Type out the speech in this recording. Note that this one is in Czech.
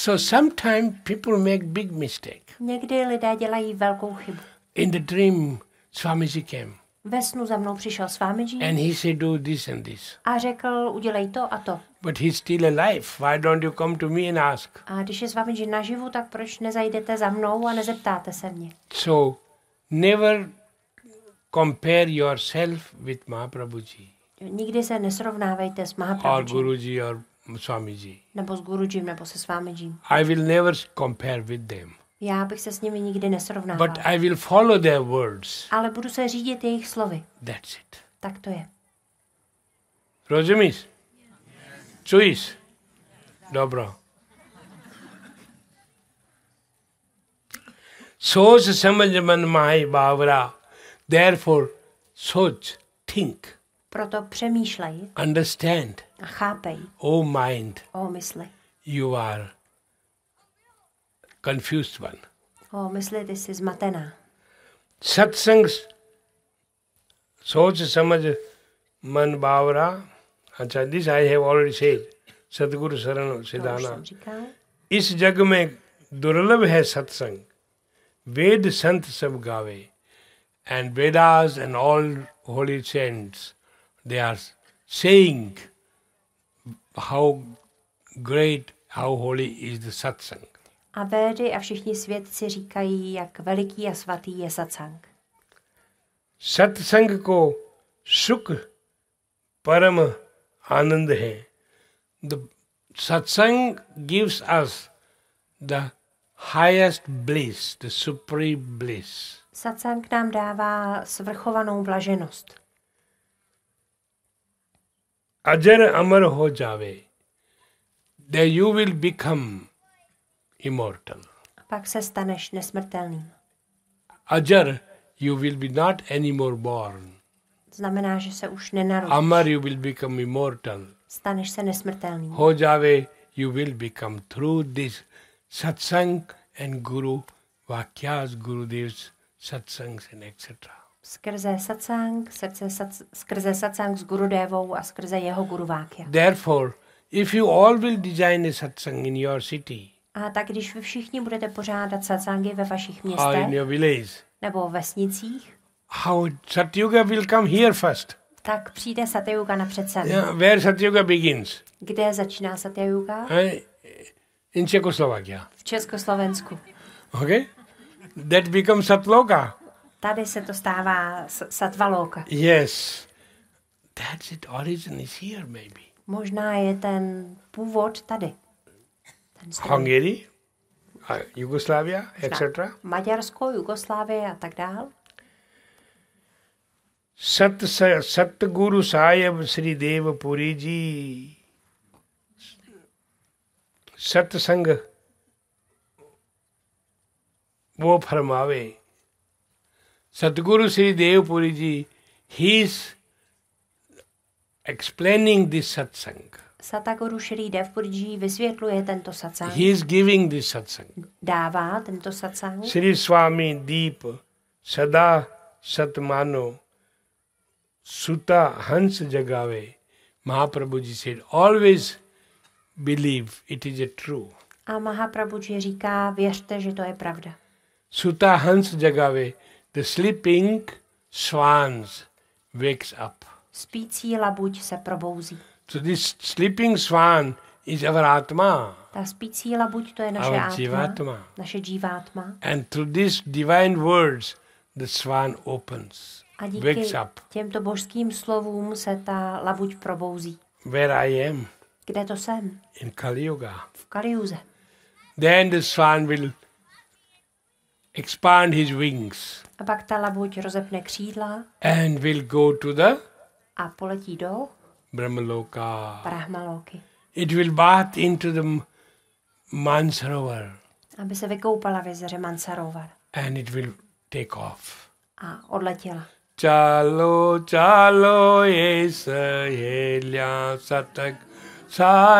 So sometimes people make big mistake. Někdy lidé dělají velkou chybu. In the dream, Swamiji came Ve snu za mnou přišel Swamiji and he said, do this and this. a řekl, udělej to a to. But he's still alive. Why don't you come to me and ask? A když je Swamiji naživu, tak proč nezajdete za mnou a nezeptáte se mě? So never compare yourself with Mahaprabhuji Nikdy se nesrovnávejte s or Mahaprabhuji Guruji or Swamiji. nebo s Gurujim nebo se Swamiji. I will never compare with them. Já bych se s nimi nikdy nesrovnával. But I will follow their words. Ale budu se řídit jejich slovy. That's it. Tak to je. Rozumiš? Čuješ? Dobro. Soch samajh man mahi bavra. Therefore, soch, think, Proto přemýšlej understand. a chápej O mind, o mysli. you are confused one. O mysli, ty jsi zmatená. Satsang, soch samajh man bavra. Acha, this I have already said. Sadguru Sarana To už Siddhana. jsem říkal. इस जग में दुर्लभ है सत्संग वेद संत सब गावे and Vedas and all holy saints they are saying how great, how holy is the satsang. A Védy a všichni svědci říkají, jak veliký a svatý je satsang. सत्संग को सुख परम आनंद है. The satsang gives us the highest bliss, the supreme bliss. Satsang nám dává svrchovanou blaženost. अजर अमर हो जावे, then you will become immortal. A pak se staneš nesmrtelným. Ajar, you will be not anymore born. Znamená, že se už nenarodíš. Amar, you will become immortal. Staneš se nesmrtelným. Ho jave, you will become through this satsang and guru vakyas, gurudevs, satsangs and etc. Skrze satsang s Gurudevou a skrze jeho guruvákya. Therefore, if you all will design a satsang in your city A tak když vy všichni budete pořádat satsangy ve vašich or in městech your village, nebo vesnicích, how Satyuga will come here first. tak přijde Satyuga napřed sem. Yeah, where Satyuga begins? Kde začíná Satyuga? In Czechoslovakia. V Československu. Okay? That becomes Satloka. Tady se to stává Satvaloka. Yes. That's it. Origin is here, maybe. Možná je ten původ tady. Ten stroj. Hungary, Yugoslavia, etc. Maďarsko, Jugoslávie a tak dál. Satguru Sahib Sri Dev Puri Ji. सत्संग वो फरमावे. Sadguru Sri Devpuri Ji, he is explaining this satsang. Satguru Sri Devpuri Ji vysvětluje tento satsang. He is giving this satsang. Dává tento satsang. Sri Swami Deep Sada Satmano Suta Hans Jagave. Mahaprabhuji said, always believe it is a true. A Mahaprabhuji říká, věřte, že to je pravda. Suta Hans Jagave, the sleeping swans wakes up. Spící labuť se probouzí. So this sleeping swan is our Atma. Ta spící labuť, to je naše Our átma, Jivatma. naše džívátma. And through these divine words, the swan opens, A díky wakes up. těmto božským slovům se ta labuť probouzí. Where I am, Kde to jsem? in Kali Yuga. V Kaliuze. Then the swan will expand his wings A pak ta labuť rozepne křídla and will go to the a poletí do Brahmaloka. Brahmaloky, It will bath into the Mansarovar aby se vykoupala v jezeře Mansarovar. and it will take off. A odletěla. Chalo, chalo, ye sahelya satak sa